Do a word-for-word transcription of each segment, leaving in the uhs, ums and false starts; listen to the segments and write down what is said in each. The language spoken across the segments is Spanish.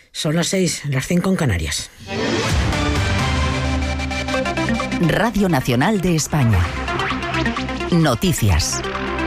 Son las seis, las cinco en Canarias. Radio Nacional de España. Noticias.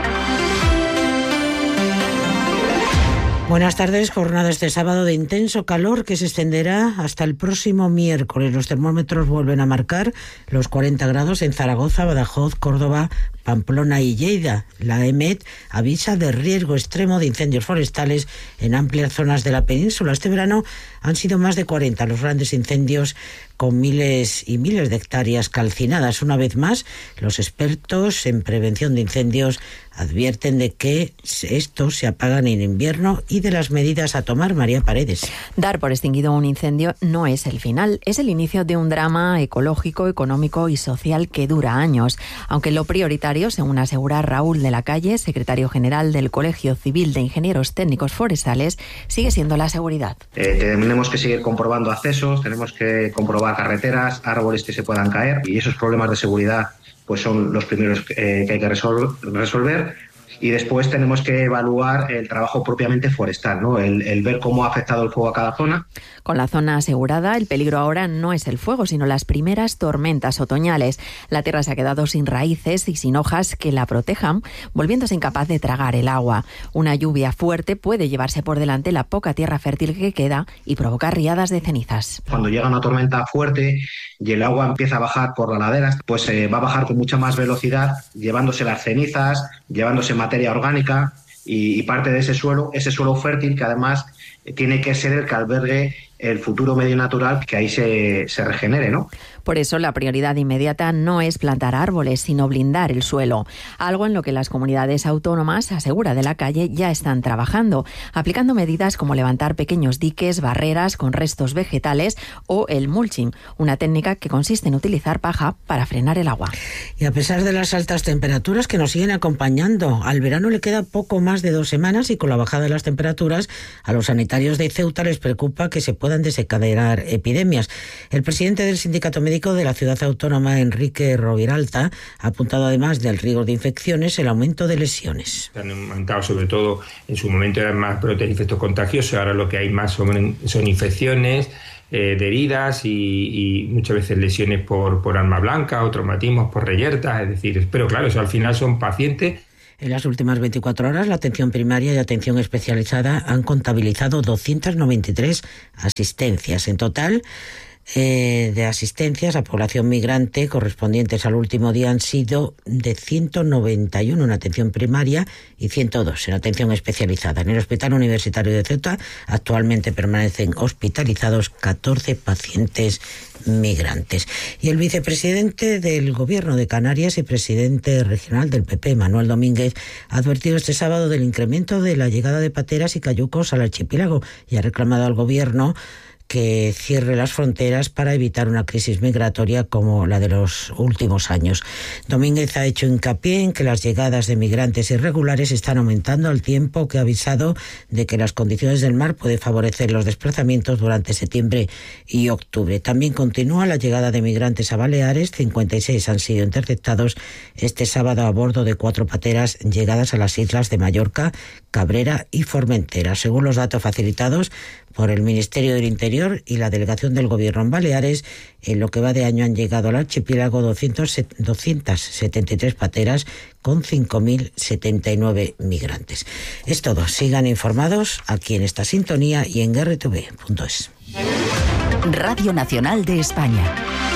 Buenas tardes. Jornada este sábado de intenso calor que se extenderá hasta el próximo miércoles. Los termómetros vuelven a marcar los cuarenta grados en Zaragoza, Badajoz, Córdoba, Pamplona y Lleida. La E M E T avisa de riesgo extremo de incendios forestales en amplias zonas de la península. Este verano han sido más de cuarenta los grandes incendios con miles y miles de hectáreas calcinadas. Una vez más, los expertos en prevención de incendios advierten de que estos se apagan en invierno y de las medidas a tomar. María Paredes. Dar por extinguido un incendio no es el final, es el inicio de un drama ecológico, económico y social que dura años. Aunque lo prioritario, según asegura Raúl de la Calle, secretario general del Colegio Civil de Ingenieros Técnicos Forestales, sigue siendo la seguridad. Eh, tenemos que seguir comprobando accesos, tenemos que comprobar carreteras, árboles que se puedan caer, y esos problemas de seguridad pues son los primeros eh, que hay que resol- resolver. Y después tenemos que evaluar el trabajo propiamente forestal, ¿no? El, el ver cómo ha afectado el fuego a cada zona. Con la zona asegurada, el peligro ahora no es el fuego, sino las primeras tormentas otoñales. La tierra se ha quedado sin raíces y sin hojas que la protejan, volviéndose incapaz de tragar el agua. Una lluvia fuerte puede llevarse por delante la poca tierra fértil que queda y provocar riadas de cenizas. Cuando llega una tormenta fuerte y el agua empieza a bajar por las laderas, pues eh, va a bajar con mucha más velocidad, llevándose las cenizas, llevándose materia orgánica y, y parte de ese suelo, ese suelo fértil que además eh, tiene que ser el que albergue el futuro medio natural que ahí se, se regenere, ¿no? Por eso la prioridad inmediata no es plantar árboles, sino blindar el suelo. Algo en lo que las comunidades autónomas, asegura de la Calle, ya están trabajando, aplicando medidas como levantar pequeños diques, barreras con restos vegetales o el mulching, una técnica que consiste en utilizar paja para frenar el agua. Y a pesar de las altas temperaturas que nos siguen acompañando, al verano le queda poco más de dos semanas y con la bajada de las temperaturas a los sanitarios de Ceuta les preocupa que se puedan desencadenar epidemias. El presidente del Sindicato Médico de la ciudad autónoma, Enrique Roviralta, ha apuntado además del riesgo de infecciones el aumento de lesiones. Han aumentado, sobre todo en su momento eran más brotes de infectos contagiosos, ahora lo que hay más son, son infecciones eh, de heridas y, y muchas veces lesiones por, por arma blanca o traumatismos por reyertas, es decir, pero claro, eso al final son pacientes. En las últimas veinticuatro horas, la atención primaria y atención especializada han contabilizado doscientas noventa y tres asistencias. En total, Eh, de asistencias a población migrante correspondientes al último día han sido de ciento noventa y uno en atención primaria y ciento dos en atención especializada. En el Hospital Universitario de Ceuta actualmente permanecen hospitalizados catorce pacientes migrantes. Y el vicepresidente del Gobierno de Canarias y presidente regional del P P, Manuel Domínguez, ha advertido este sábado del incremento de la llegada de pateras y cayucos al archipiélago y ha reclamado al Gobierno que cierre las fronteras para evitar una crisis migratoria como la de los últimos años. Domínguez ha hecho hincapié en que las llegadas de migrantes irregulares están aumentando al tiempo que ha avisado de que las condiciones del mar pueden favorecer los desplazamientos durante septiembre y octubre. También continúa la llegada de migrantes a Baleares. cincuenta y seis han sido interceptados este sábado a bordo de cuatro pateras llegadas a las islas de Mallorca, Cabrera y Formentera. Según los datos facilitados por el Ministerio del Interior y la Delegación del Gobierno en Baleares, en lo que va de año han llegado al archipiélago doscientas setenta y tres pateras con cinco mil setenta y nueve migrantes. Es todo. Sigan informados aquí en esta sintonía y en r t v punto es. Radio Nacional de España.